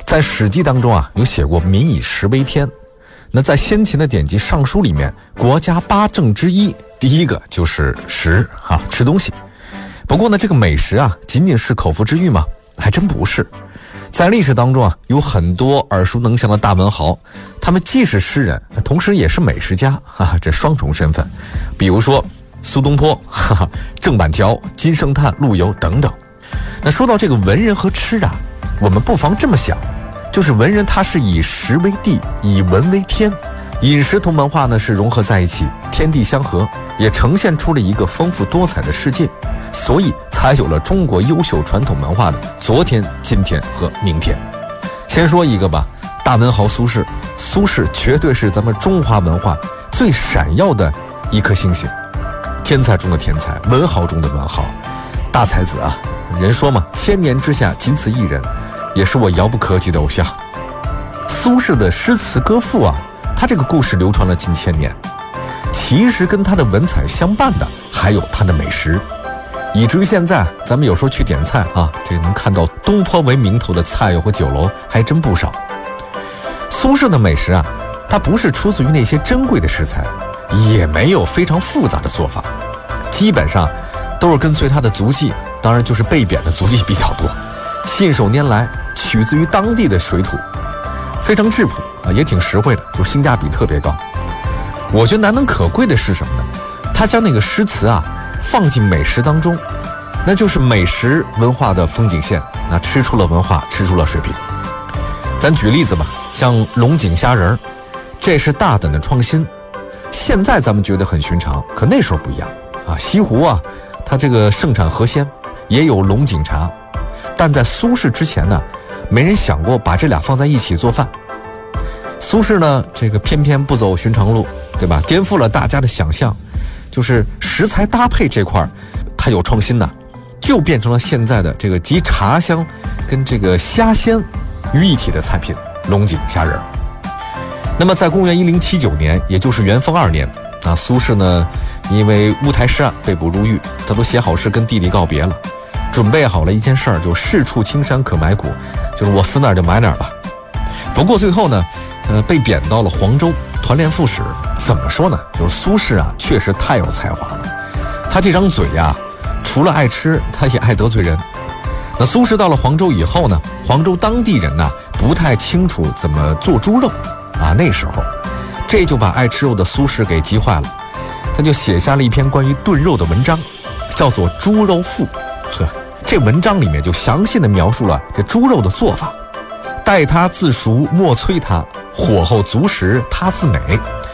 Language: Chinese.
在《史记》当中啊，有写过民以食为天。那在先秦的典籍《尚书》里面，国家8政之一，第一个就是食啊，吃东西。不过呢，这个美食啊，仅仅是口腹之欲吗？还真不是。在历史当中啊，有很多耳熟能详的大文豪，他们既是诗人，同时也是美食家啊，这双重身份。比如说苏东坡、郑板桥、金圣叹、陆游等等。那说到这个文人和吃啊，我们不妨这么想，就是文人他是以食为地，以文为天，饮食同文化呢是融合在一起，天地相合，也呈现出了一个丰富多彩的世界，所以才有了中国优秀传统文化的昨天、今天和明天。先说一个吧，大文豪苏轼。苏轼绝对是咱们中华文化最闪耀的一颗星星，天才中的天才，文豪中的文豪，大才子啊！人说嘛，千年之下仅此一人，也是我遥不可及的偶像。苏轼的诗词歌赋啊，他这个故事流传了近千年。其实跟他的文采相伴的还有他的美食，以至于现在咱们有时候去点菜啊，这能看到东坡为名头的菜肴和酒楼还真不少。苏轼的美食啊，它不是出自于那些珍贵的食材，也没有非常复杂的做法，基本上都是跟随他的足迹，当然就是被贬的足迹比较多，信手拈来，取自于当地的水土，非常质朴啊，也挺实惠的，就性价比特别高。我觉得难能可贵的是什么呢？他将那个诗词啊放进美食当中，那就是美食文化的风景线，那吃出了文化，吃出了水平。咱举例子吧，像龙井虾仁儿，这是大胆的创新。现在咱们觉得很寻常，可那时候不一样啊。西湖啊，它这个盛产河鲜，也有龙井茶，但在苏轼之前呢，没人想过把这俩放在一起做饭。苏轼呢，这个偏偏不走寻常路，对吧？颠覆了大家的想象，就是食材搭配这块它有创新呢，就变成了现在的这个集茶香跟这个虾鲜于一体的菜品龙井虾仁。那么在公元1079年，也就是元丰2年啊，苏轼呢因为乌台诗案被捕入狱，他都写好诗跟弟弟告别了，准备好了一件事儿，就是处青山可埋骨，就是我死哪儿就埋哪儿吧。不过最后呢，被贬到了黄州团练副使。怎么说呢，就是苏轼啊确实太有才华了，他这张嘴呀，除了爱吃，他也爱得罪人。那苏轼到了黄州以后呢，黄州当地人呢不太清楚怎么做猪肉啊，那时候这就把爱吃肉的苏轼给急坏了，他就写下了一篇关于炖肉的文章，叫做《猪肉赋》。这文章里面就详细的描述了这猪肉的做法，待它自熟莫催它，火候足时它自美，